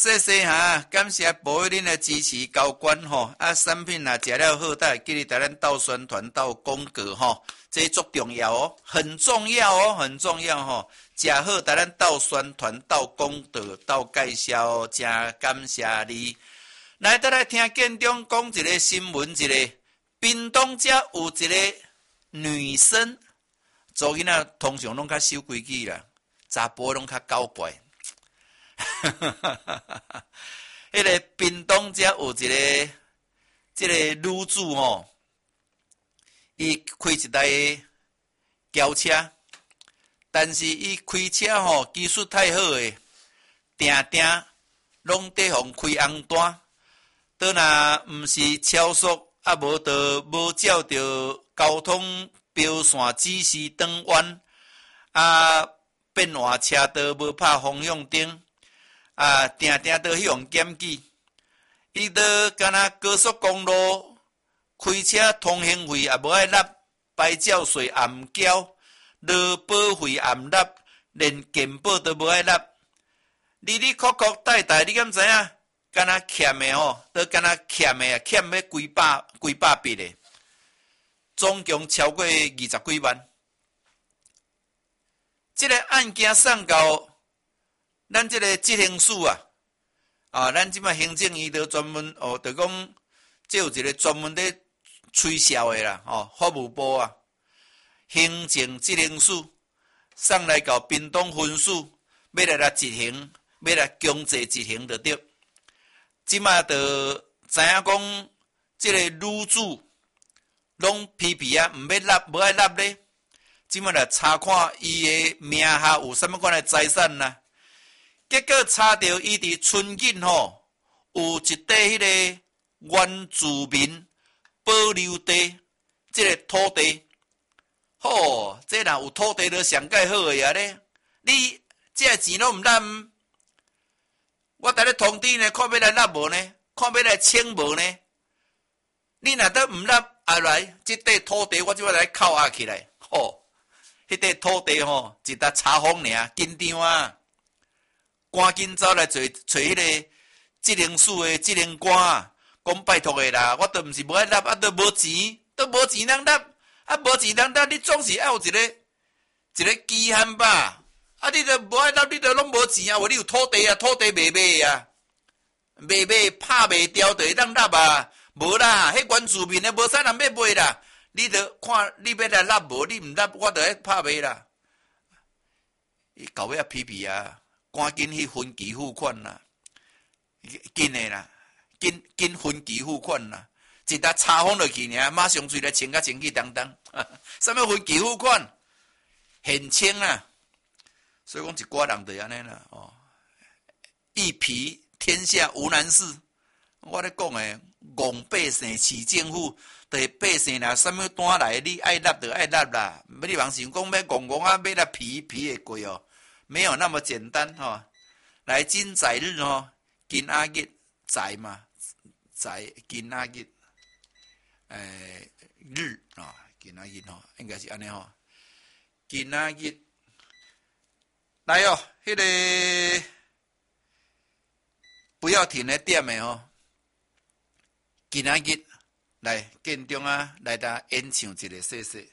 谢谢哈，感谢各位恁的支持交关吼，产品若食了好，带记得带咱斗宣传、斗广告吼，这足重要哦，很重要哦，很重要吼。食好，带咱斗宣传、斗广告、斗介绍哦，真感谢你。来，再来听建中讲一个新闻，一个屏东遮有一个女生，做囡仔通常拢较守规矩啦，查甫拢较搞怪。迄个屏东遮有一个即个女子吼，伊开一台轿车，但是伊开车吼技术太好诶，定定拢得互开红单，倒若毋是超速，无就无照着交通标线指示转弯，变换车道无拍方向灯。定定都迄样检举，伊都敢若高速公路开车通行费也无爱纳，牌照税也毋缴，劳保费也毋纳，连健保都无爱纳，哩哩哭哭带带，你敢知影？敢若欠的吼，都敢若欠的，欠要几百笔的，总共超过20几万。这个案件送到咱这个执行署咱即摆行政院都专门就讲，这有一个专门咧催销的啦，法务部行政执行署送来到屏东分署，要来执行，要来强制执行就对。即摆就知影讲，这个女主拢皮皮毋要纳，无爱纳咧。即摆来查看伊的名下有啥物款的财产啦。结果查到伊伫春景吼有一块迄个原住民保留地，即个土地，这若有土地就上介好个咧。你这钱拢毋纳，我逐日通知呢，看要来纳无呢？看要来清无呢？你若都毋纳，来即块土地我就要来扣押起来。迄块土地一搭查封尔，紧张赶紧走来找迄个执行署的执行官讲拜托的啦，我都毋是无爱纳，都无钱，都无钱通纳，无钱通纳，你总是要有一个期限吧？你都无爱纳，你都拢无钱话你有土地土地卖拍卖掉就会当纳无啦，迄原住民的无啥人要卖啦，你都看你要来纳无，你毋纳，我就爱拍卖啦。伊搞尾皮皮赶紧去分期付款啦，紧的啦，紧分期付款啦，一搭查封落去尔，马上出来清气当当，啥物分期付款，现清啦。所以讲一寡人就安尼啦，一皮天下无难事。我咧讲诶，戆百姓饲政府，就是百姓若啥物单来，你爱纳就爱纳啦，你人想讲要戆要来皮会过没有那么简单来，今仔日今仔日仔嘛，今仔日日今仔日应该是安尼今仔日来迄个不要停的点的今仔日来建中来演唱一个谢谢。